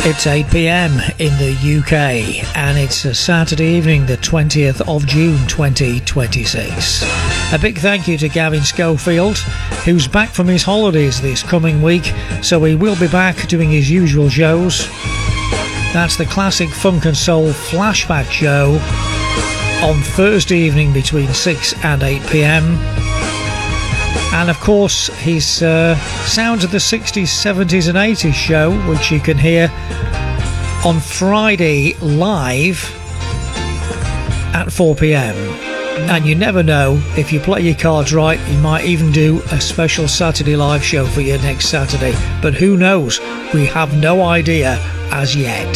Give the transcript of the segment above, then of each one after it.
It's 8 p.m. in the UK and it's a Saturday evening, the 20th of June 2026. A big thank you to Gavin Schofield, who's back from his holidays this coming week, so he will be back doing his usual shows. That's the classic funk and soul flashback show on Thursday evening between 6 and 8 p.m. And of course his Sounds of the 60s, 70s and 80s show, which you can hear on Friday live at 4 p.m. And you never know, if you play your cards right, you might even do a special Saturday live show for you next Saturday. But who knows? We have no idea as yet.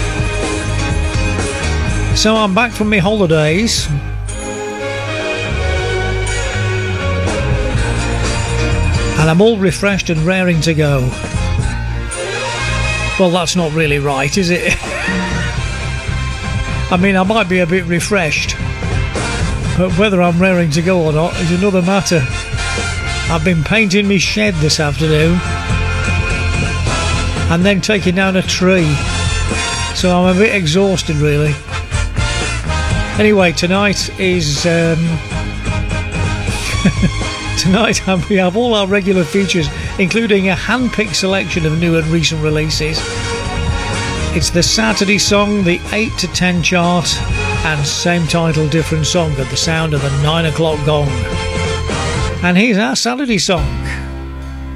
So I'm back from my holidays. And I'm all refreshed and raring to go. Well, that's not really right, is it? I mean, I might be a bit refreshed, but whether I'm raring to go or not is another matter. I've been painting my shed this afternoon and then taking down a tree, so I'm a bit exhausted really. Anyway, tonight is tonight we have all our regular features, including a hand-picked selection of new and recent releases. It's the Saturday song, the 8 to 10 chart, and same title, different song at the sound of the 9 o'clock gong. And here's our Saturday song.